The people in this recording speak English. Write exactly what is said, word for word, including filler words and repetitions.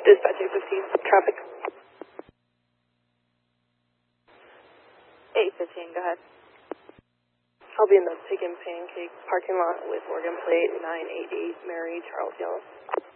Dispatch eight fifteen, traffic. eight fifteen, go ahead. I'll be in the Pig and Pancake parking lot with Oregon plate nine eight eight Mary Charles Yellow.